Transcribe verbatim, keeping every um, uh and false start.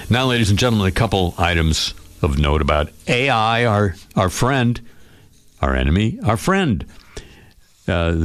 Now, ladies and gentlemen, a couple items of note about A I, our our friend, our enemy, our friend. Uh,